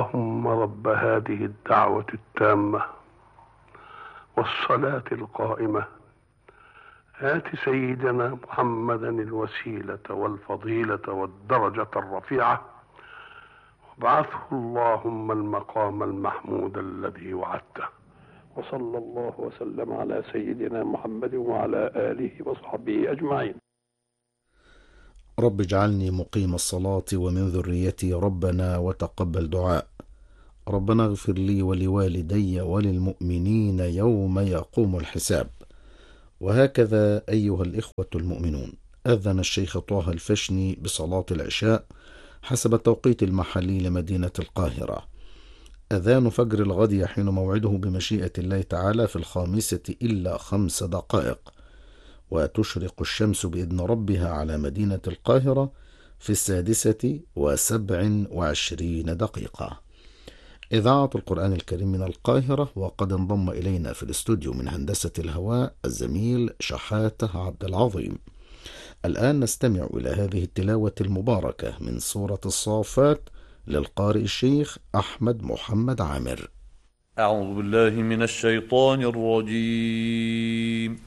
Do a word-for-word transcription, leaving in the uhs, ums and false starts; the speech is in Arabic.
اللهم رب هذه الدعوة التامة والصلاة القائمة آت سيدنا محمدا الوسيلة والفضيلة والدرجة الرفيعة وابعثه اللهم المقام المحمود الذي وعدته. وصلى الله وسلم على سيدنا محمد وعلى آله وصحبه أجمعين. رب اجعلني مقيم الصلاة ومن ذريتي ربنا وتقبل دعاء. ربنا اغفر لي ولوالدي وللمؤمنين يوم يقوم الحساب. وهكذا أيها الإخوة المؤمنون، أذن الشيخ طه الفشني بصلاة العشاء حسب التوقيت المحلي لمدينة القاهرة. أذان فجر الغد يحين موعده بمشيئة الله تعالى في الخامسة إلا خمس دقائق، وتشرق الشمس بإذن ربها على مدينة القاهرة في السادسة وسبع وعشرين دقيقة. إذاعة القرآن الكريم من القاهرة، وقد انضم إلينا في الاستوديو من هندسة الهواء الزميل شحاتة عبد العظيم. الآن نستمع إلى هذه التلاوة المباركة من سورة الصافات للقارئ الشيخ أحمد محمد عامر. أعوذ بالله من الشيطان الرجيم.